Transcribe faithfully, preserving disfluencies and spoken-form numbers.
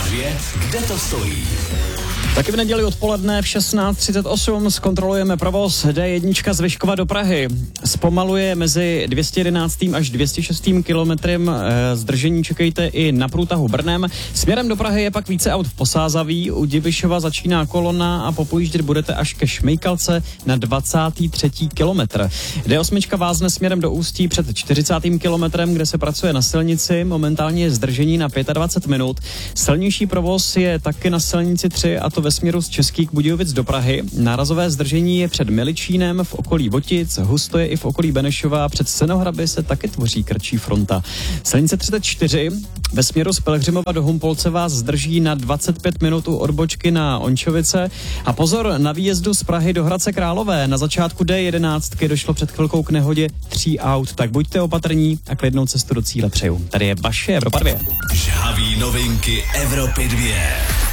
dvě, kde to stojí? Taky v neděli odpoledne v šestnáct třicet osm zkontrolujeme provoz D jedna z Vyškova do Prahy. Zpomaluje mezi dvě stě jedenáct až dvě stě šest kilometrem. Zdržení čekejte i na průtahu Brnem. Směrem do Prahy je pak více aut v Posázaví. U Divišova začíná kolona a popojíždět budete až ke Šmejkalce na dvacátý třetí kilometr. D osm vázne směrem do Ústí před čtyřicátým kilometrem, kde se pracuje na silnici. Momentálně je zdržení na dvacet pět minut. Silnější provoz je taky na silnici tři, a to ve směru z Českých Budějovic do Prahy. Nárazové zdržení je před Miličínem, v okolí Votic, husto je i v okolí Benešova, před Senohraby se taky tvoří kratší fronta. Silnice třicet čtyři ve směru z Pelhřimova do Humpolce vás zdrží na dvacet pět minut u odbočky na Ončovice. A pozor, na výjezdu z Prahy do Hradce Králové na začátku D jedenáct došlo před chvilkou k nehodě tří aut, tak buďte opatrní a klidnou cestu do cíle přeju. Tady je vaše Evropa dvě. Žhavý novinky Evropy dvě.